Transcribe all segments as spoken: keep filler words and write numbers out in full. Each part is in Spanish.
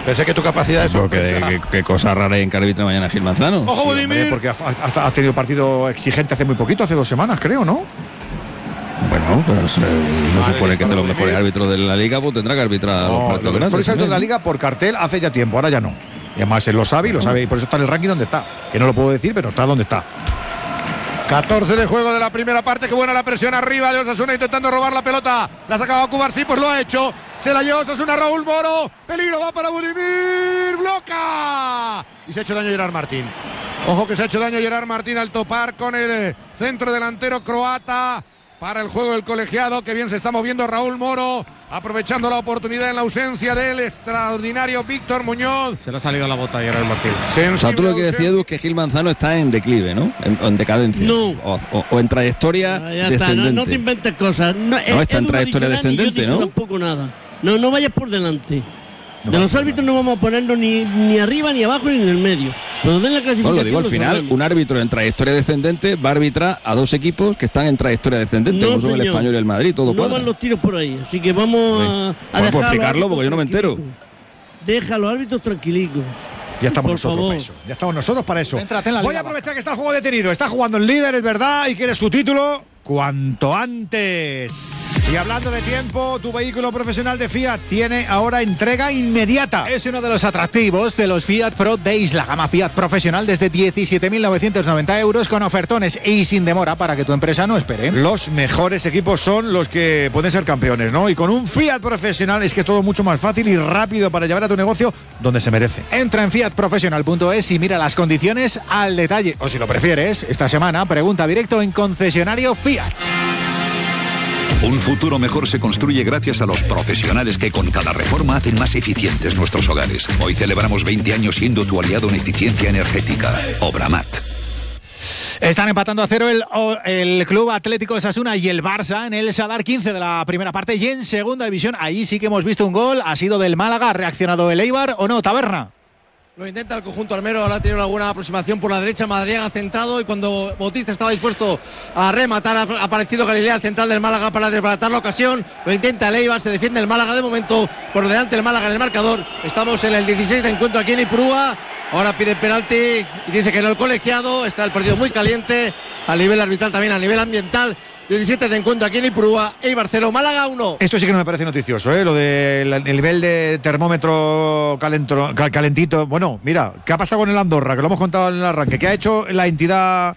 Pensé que tu capacidad de sorpresa. ¿Qué, qué cosa rara hay en que arbitra mañana Gil Manzano? Ojo, Sí, Budimir. hombre, porque hasta has tenido partido exigente hace muy poquito, hace dos semanas, creo, ¿no? Bueno, pues eh, no Vale, supone que es de los Budimir. mejores árbitros de la liga, pues tendrá que arbitrar los No, partidos los grandes mejores árbitros de la también. liga por cartel hace ya tiempo, ahora ya no. Y además él lo sabe y lo sabe, y por eso está en el ranking donde está. Que no lo puedo decir, pero está donde está. catorce de juego de la primera parte. Qué buena la presión arriba de Osasuna intentando robar la pelota. La sacaba a Cubar, sí, pues lo ha hecho. Se la lleva Osasuna, Raúl Moro. Peligro, va para Budimir. ¡Bloca! Y se ha hecho daño Gerard Martín. Ojo que se ha hecho daño Gerard Martín al topar con el centro delantero croata. Para el juego del colegiado, que bien se está moviendo Raúl Moro, aprovechando la oportunidad en la ausencia del extraordinario Víctor Muñoz. Se le ha salido la bota a Gerard Martín. O sea, tú lo que decías, Edu, es que Gil Manzano está en declive, ¿no? En, en decadencia. No. O, o, o en trayectoria Ah, ya descendente. está, no, no te inventes cosas. No, No, eh, está en Edu no ha trayectoria dicho nada, ni yo he descendente, dicho ¿no? Tampoco nada. No, no vayas por delante. No de va los por árbitros no vamos a ponernos ni, ni arriba, ni abajo, ni en el medio. Cuando den la clasificación. Bueno, lo digo al lo final, sabremos. un árbitro en trayectoria descendente va a arbitrar a dos equipos que están en trayectoria descendente, No, como son el señor. Español y el Madrid, todo No cuadra. van los tiros por ahí, así que vamos a, a Bueno, pues dejar a los explicarlo, porque yo no me árbitros entero. tranquilicos. Deja a los árbitros tranquilicos. Ya estamos Por nosotros favor. para eso. Ya estamos nosotros para eso. Céntrate en la Voy liga, a aprovechar que está el juego detenido. Está jugando el líder, es verdad, y quiere su título cuanto antes. Y hablando de tiempo, tu vehículo profesional de Fiat tiene ahora entrega inmediata. Es uno de los atractivos de los Fiat Pro Days, la gama Fiat profesional desde diecisiete mil novecientos noventa euros con ofertones y sin demora para que tu empresa no espere. Los mejores equipos son los que pueden ser campeones, ¿no? Y con un Fiat profesional es que es todo mucho más fácil y rápido para llevar a tu negocio donde se merece. Entra en fiat profesional punto es y mira las condiciones al detalle. O si lo prefieres, esta semana pregunta directo en concesionario Fiat. Un futuro mejor se construye gracias a los profesionales que con cada reforma hacen más eficientes nuestros hogares. Hoy celebramos veinte años siendo tu aliado en eficiencia energética. Obramat. Están empatando a cero el, o- el Club Atlético Osasuna y el Barça en el Sadar quince de la primera parte, y en segunda división ahí sí que hemos visto un gol, ha sido del Málaga. ¿Ha reaccionado el Eibar o no, Taberna? Lo intenta el conjunto armero, ahora ha tenido alguna aproximación por la derecha, Madriaga ha centrado y cuando Bautista estaba dispuesto a rematar ha aparecido Galilea, el central del Málaga, para desbaratar la ocasión. Lo intenta el Eibar, se defiende el Málaga de momento, por delante el Málaga en el marcador. Estamos en el dieciséis de encuentro aquí en Ipurúa. Ahora pide penalti y dice que no el colegiado. Está el partido muy caliente a nivel arbitral, también a nivel ambiental. diecisiete de encuentro aquí en Ipurúa, Eibar cero, Málaga uno. Esto sí que no me parece noticioso, ¿eh? Lo del nivel de termómetro calentro- cal- calentito. Bueno, mira, ¿qué ha pasado con el Andorra? Que lo hemos contado en el arranque. ¿Qué ha hecho la entidad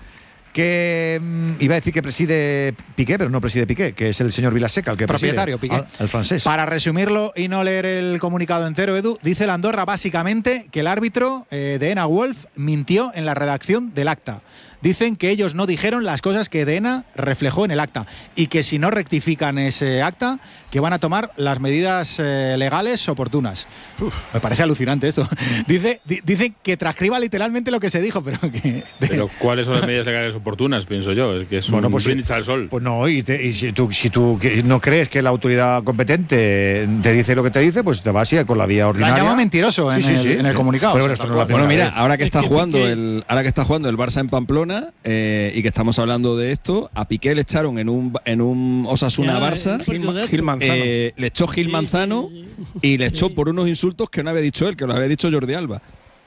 que mm, iba a decir que preside Piqué, pero no preside Piqué, que es el señor Vilaseca, el que Propietario, preside, Piqué. al- el francés? Para resumirlo y no leer el comunicado entero, Edu, dice el Andorra básicamente que el árbitro eh, de Ena Wolf mintió en la redacción del acta. Dicen que ellos no dijeron las cosas que D E N A reflejó en el acta y que si no rectifican ese acta, que van a tomar las medidas eh, legales oportunas. Uf, me parece alucinante esto. Dice, di- dicen que transcriba literalmente lo que se dijo, pero que... Pero ¿cuáles son las medidas legales oportunas? Pienso yo. Es que es Bueno, un pues sí. brindis al sol. Pues no, y, te- y si tú, si tú que no crees que la autoridad competente te dice lo que te dice, pues te vas a ir con la vía Lo ordinaria. han llamado mentiroso en, Sí, sí, el, sí, en el sí. comunicado. Pero bueno, O sea, esto no es la tal cual. Bueno, primera mira, vez. ahora que Es está que jugando Piqué- el, ahora que está jugando el Barça en Pamplona eh, y que estamos hablando de esto, a Piqué le echaron en un en un Osasuna Ya, Barça. un partido de Gil estos. Manzano. Eh, le echó Gil Sí, Manzano sí, sí. y le echó Sí. por unos insultos que no había dicho él, que los había dicho Jordi Alba.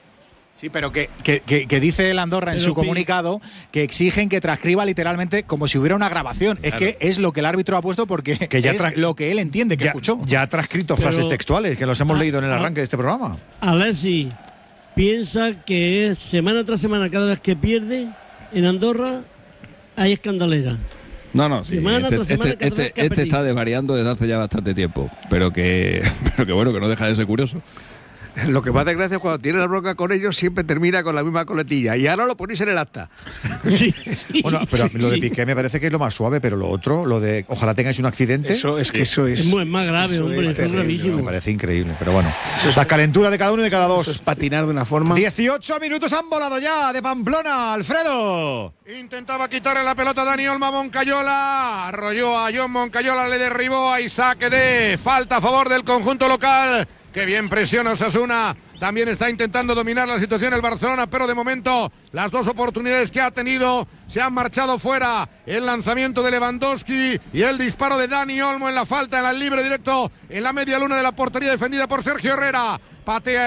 Sí, pero que, que, que- que dice el Andorra en Pero su Pi- comunicado que exigen que transcriba literalmente como si hubiera una grabación. Es que es lo que el árbitro ha puesto porque Que ya es tra- lo que él entiende, que ya, escuchó. ya ha transcrito Pero- frases textuales que los hemos Ah, leído en el ah. arranque de este programa. Alessi piensa que es semana tras semana, cada vez que pierde en Andorra hay escandalera. No, no, sí. Semana Este, tras semana, este- cada este- vez que ha este está perdido. desvariando desde hace ya bastante tiempo, pero que, pero que bueno, que no deja de ser curioso. Lo que más hace gracia es cuando tiene la bronca con ellos, siempre termina con la misma coletilla. Y ahora lo ponéis en el acta. Sí. Bueno, pero lo de Sí. Piqué me parece que es lo más suave, pero lo otro, lo de ojalá tengáis un accidente, Eso es que eso Es, es. muy- más grave, eso hombre, es eso es terrible, me gravísimo. parece increíble. Pero bueno, las calenturas de cada uno y de cada Eso es dos. patinar de una forma. dieciocho minutos han volado ya de Pamplona, Alfredo. Intentaba quitarle la pelota a Dani Olmo a Moncayola. Arrolló a John Moncayola, le derribó y saque de falta a favor del conjunto local. Que bien presiona Osasuna. También está intentando dominar la situación el Barcelona, pero de momento las dos oportunidades que ha tenido se han marchado fuera. El lanzamiento de Lewandowski y el disparo de Dani Olmo en la falta, en el libre directo, en la media luna de la portería defendida por Sergio Herrera. Patea